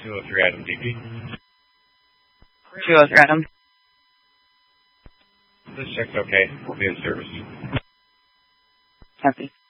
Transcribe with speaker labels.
Speaker 1: 203 Adam DP.
Speaker 2: 203 Adam.
Speaker 1: This check's okay. We'll be in service.
Speaker 2: Copy.